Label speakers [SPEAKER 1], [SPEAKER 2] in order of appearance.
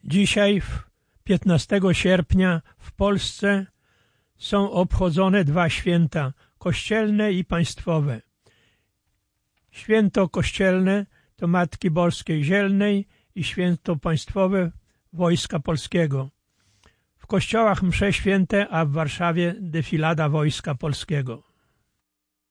[SPEAKER 1] Dzisiaj, 15 sierpnia, w Polsce są obchodzone dwa święta, kościelne i państwowe. Święto kościelne to Matki Boskiej Zielnej i święto państwowe Wojska Polskiego. W kościołach msze święte, a w Warszawie defilada Wojska Polskiego.